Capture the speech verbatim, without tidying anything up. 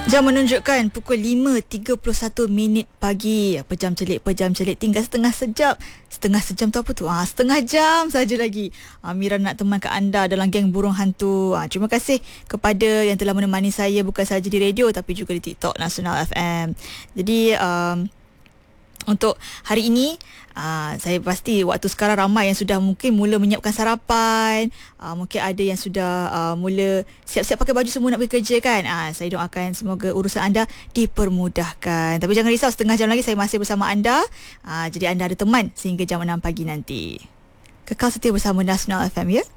Jam menunjukkan pukul lima tiga puluh satu minit pagi. Pejam celik, pejam celik. Tinggal setengah sejam. Setengah sejam tu apa tu? Ah, setengah jam saja lagi. Ah, Mira nak temankan anda dalam geng burung hantu. Ah, terima kasih kepada yang telah menemani saya bukan sahaja di radio tapi juga di TikTok Nasional F M. Jadi um, untuk hari ini, uh, saya pasti waktu sekarang ramai yang sudah mungkin mula menyiapkan sarapan. Uh, mungkin ada yang sudah uh, mula siap-siap pakai baju semua nak pergi kerja kan. Uh, saya doakan semoga urusan anda dipermudahkan. Tapi jangan risau, setengah jam lagi saya masih bersama anda. Uh, jadi anda ada teman sehingga jam enam pagi nanti. Kekal setia bersama Nasional F M ya.